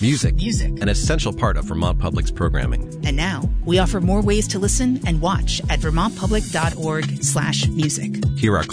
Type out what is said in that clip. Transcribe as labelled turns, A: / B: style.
A: Music. An essential part of Vermont Public's programming.
B: And now, we offer more ways to listen and watch at vermontpublic.org/music.
A: Hear our